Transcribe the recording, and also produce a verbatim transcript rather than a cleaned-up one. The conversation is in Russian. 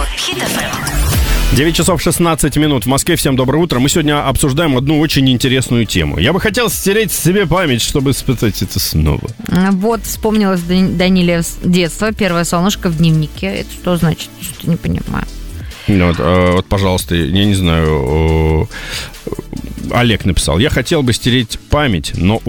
Хит эф эм. девять часов шестнадцать минут в Москве. Всем доброе утро. Мы сегодня обсуждаем одну очень интересную тему. Я бы хотел стереть себе память, чтобы испытать это снова. Вот, вспомнилось Даниле детство. Первое солнышко в дневнике. Это что значит? Что-то не понимаю. Вот, вот, пожалуйста, я не знаю, Олег написал. Я хотел бы стереть память, но